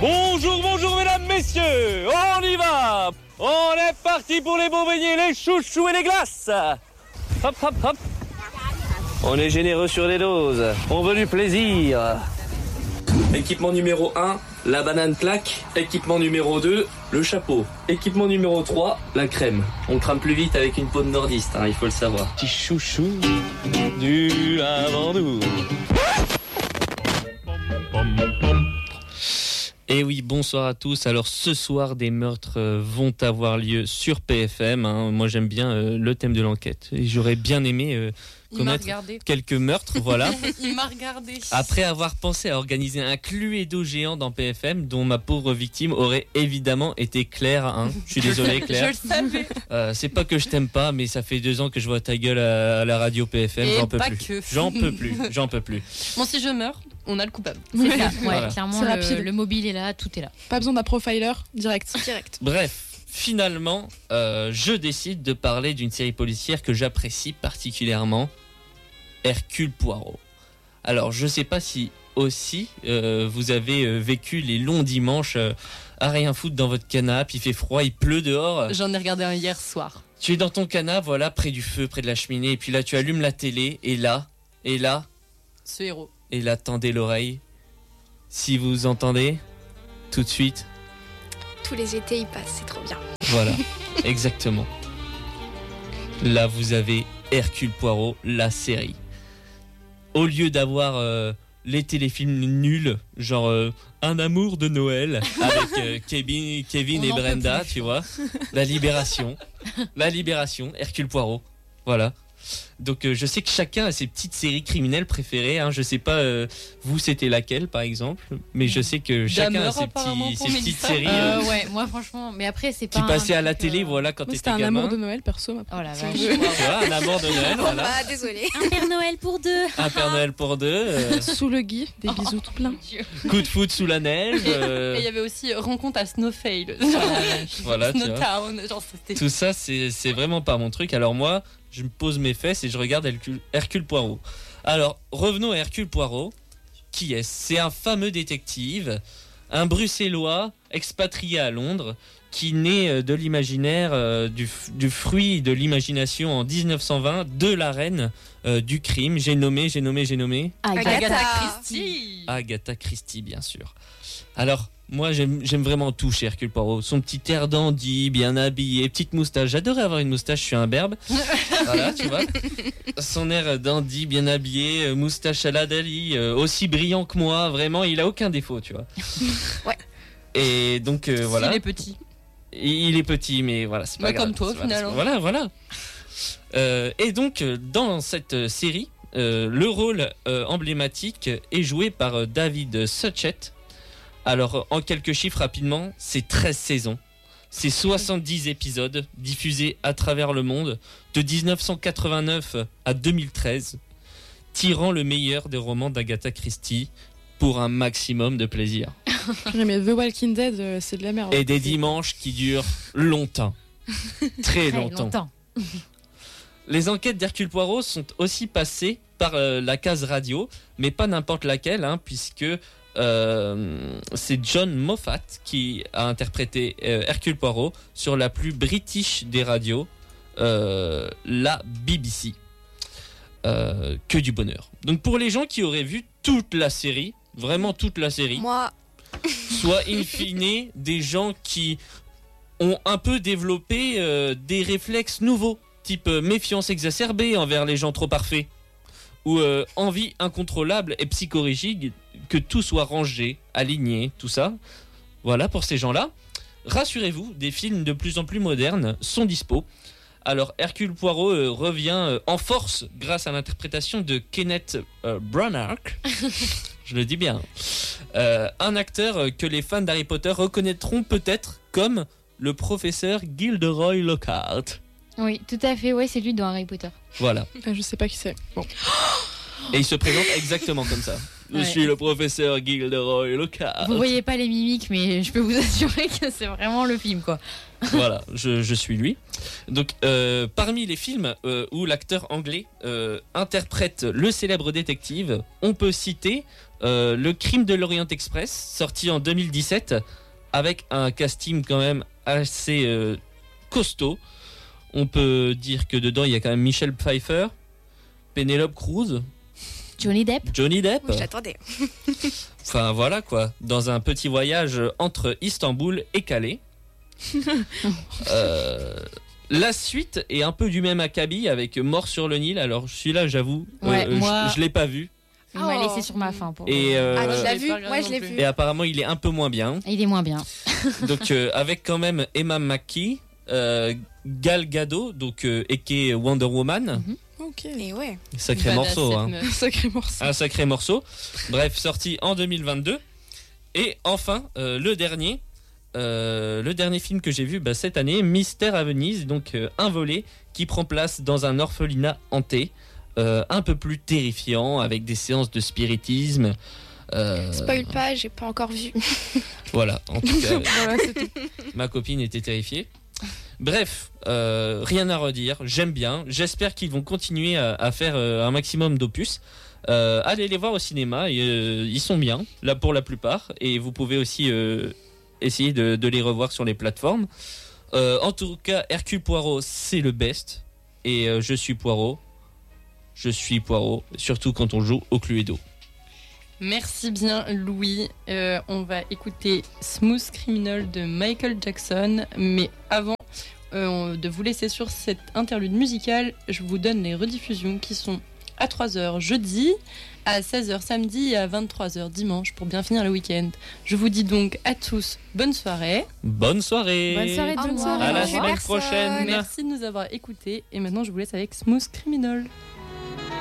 Bonjour mesdames, messieurs, on y va. On est parti pour les bons beignets, les chouchous et les glaces. Hop, hop, hop. On est généreux sur les doses, on veut du plaisir. Équipement numéro 1, la banane claque. Équipement numéro 2, le chapeau. Équipement numéro 3, la crème. On crame plus vite avec une peau de nordiste, il faut le savoir. Petit chouchou du Lavandou. Et oui, bonsoir à tous. Alors ce soir, des meurtres vont avoir lieu sur PFM. Moi j'aime bien le thème de l'enquête. Et j'aurais bien aimé connaître quelques meurtres, voilà. Il m'a regardé. Après avoir pensé à organiser un Cluedo géant dans PFM, dont ma pauvre victime aurait évidemment été Claire. Je suis désolé Claire. Je le savais. C'est pas que je t'aime pas, mais ça fait 2 ans que je vois ta gueule à la radio PFM. Et j'en peux pas plus. Que. J'en peux plus. Bon, si je meurs, on a le coupable. C'est ça, Voilà. clairement, le mobile est là, tout est là. Pas besoin d'un profiler, direct. Bref, finalement, je décide de parler d'une série policière que j'apprécie particulièrement, Hercule Poirot. Alors, je sais pas si aussi vous avez vécu les longs dimanches à rien foutre dans votre canapé, il fait froid, il pleut dehors. J'en ai regardé un hier soir. Tu es dans ton canapé, voilà, près du feu, près de la cheminée, et puis là, tu allumes la télé, et là, Ce héros. et là, tendez l'oreille. Si vous entendez, tout de suite, Tous les étés, ils passent, c'est trop bien. voilà, exactement. Là, vous avez Hercule Poirot, la série. Au lieu d'avoir les téléfilms nuls, genre Un amour de Noël avec Kevin et Brenda, tu vois. La Libération, Hercule Poirot, voilà. Donc je sais que chacun a ses petites séries criminelles préférées. Je sais pas, vous c'était laquelle par exemple, mais je sais que chacun a ses petites séries Ouais, moi franchement, mais après c'est pas qui passaient à la télé, voilà, quand Moi, t'étais c'était gamin. un amour de Noël, perso. Oh la vache. Tu vois, un amour de Noël, voilà. Ah, désolé. Un Père Noël pour 2. Un Père Noël pour 2, Sous le gui, des bisous tout plein. coup de foot sous la neige. Et il y avait aussi Rencontre à Snowfail. Voilà, tu vois. Snowtown. Genre, c'était... Tout ça, c'est vraiment pas mon truc. Alors moi, je me pose mes fesses et je regarde Hercule Poirot. Alors, revenons à Hercule Poirot. Qui est-ce ? C'est un fameux détective, un Bruxellois expatrié à Londres, qui naît de l'imaginaire, du fruit de l'imagination en 1920 de la reine du crime. J'ai nommé. Agatha Christie. Agatha Christie, bien sûr. Alors, moi, j'aime vraiment tout chez Hercule Poirot. Son petit air dandy, bien habillé, petite moustache. J'adorais avoir une moustache, je suis un berbe. Voilà, tu vois. Son air dandy, bien habillé, moustache à la Dali, aussi brillant que moi. Vraiment, il a aucun défaut, tu vois. Ouais. Et donc, voilà. Il est petit. Il est petit, mais voilà, c'est pas grave. Comme toi, finalement. Voilà. Et donc, dans cette série, le rôle emblématique est joué par David Suchet. Alors, en quelques chiffres rapidement, c'est 13 saisons. C'est 70 épisodes diffusés à travers le monde, de 1989 à 2013, tirant le meilleur des romans d'Agatha Christie pour un maximum de plaisir. Mais The Walking Dead, c'est de la merde. Et des dimanches qui durent longtemps. Très longtemps. Les enquêtes d'Hercule Poirot sont aussi passées par la case radio, mais pas n'importe laquelle, puisque c'est John Moffat qui a interprété Hercule Poirot sur la plus british des radios, la BBC. Que du bonheur. Donc pour les gens qui auraient vu toute la série, vraiment toute la série, Moi, soit in fine des gens qui ont un peu développé des réflexes nouveaux, type méfiance exacerbée envers les gens trop parfaits, ou envie incontrôlable et psychorigide que tout soit rangé, aligné, tout ça. Voilà, pour ces gens-là, rassurez-vous, des films de plus en plus modernes sont dispo. Alors, Hercule Poirot revient en force grâce à l'interprétation de Kenneth Branagh. Je le dis bien. Un acteur que les fans d'Harry Potter reconnaîtront peut-être comme le professeur Gilderoy Lockhart. Oui, tout à fait, ouais, c'est lui dans Harry Potter. Voilà. Je sais pas qui c'est. Bon. Et il se présente exactement comme ça. Je suis le professeur Gilderoy Lockhart. Vous voyez pas les mimiques, mais je peux vous assurer que c'est vraiment le film, quoi. Voilà, je suis lui. Donc, parmi les films où l'acteur anglais interprète le célèbre détective, on peut citer Le Crime de l'Orient Express, sorti en 2017, avec un casting quand même assez costaud. On peut dire que dedans, il y a quand même Michelle Pfeiffer, Penelope Cruz, Johnny Depp. Oui, j'attendais. Enfin voilà quoi, dans un petit voyage entre Istanbul et Calais. La suite est un peu du même acabit avec Mort sur le Nil. Alors celui-là, j'avoue, moi- je l'ai pas vu. Il m'a laissé sur ma faim. Et, Tu l'as je vu? l'ai pas regardé Moi, je non l'ai plus. vu. et apparemment, il est un peu moins bien. Il est moins bien. Donc avec quand même Emma Mackey, Gal Gadot, donc aka Wonder Woman. Ok. Et ouais. Sacré Badass, morceau, cette hein. meuf. Sacré morceau. Un sacré morceau. Bref, sorti en 2022. Et enfin, le dernier film que j'ai vu cette année, Mystère à Venise, donc un volet qui prend place dans un orphelinat hanté, un peu plus terrifiant, avec des séances de spiritisme. Spoil pas, j'ai pas encore vu. Voilà, en tout cas, Voilà, c'est tout. ma copine était terrifiée. Bref, rien à redire, j'aime bien. J'espère qu'ils vont continuer à faire un maximum d'opus. Allez les voir au cinéma, ils sont bien, là pour la plupart. Et vous pouvez aussi essayer de les revoir sur les plateformes. En tout cas, Hercule Poirot, c'est le best. Et je suis Poirot, surtout quand on joue au Cluedo. Merci bien Louis. On va écouter Smooth Criminal de Michael Jackson. Mais avant de vous laisser sur cette interlude musicale, je vous donne les rediffusions qui sont à 3h jeudi, à 16h samedi et à 23h dimanche pour bien finir le week-end. Je vous dis donc à tous bonne soirée. Bonne soirée. Bonne soirée tout le monde. À la Bonne semaine personne. prochaine. Merci de nous avoir écoutés. Et maintenant je vous laisse avec Smooth Criminal.